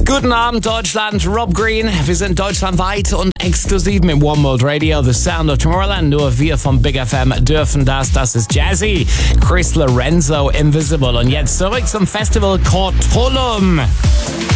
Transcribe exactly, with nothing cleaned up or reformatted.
Guten Abend, Deutschland. Rob Green. Wir sind deutschlandweit und exklusiv mit One World Radio, The Sound of Tomorrowland. Nur wir vom Big F M dürfen das. Das ist Jazzy, Chris Lorenzo, Invisible. Und jetzt zurück zum Festival Cortolum.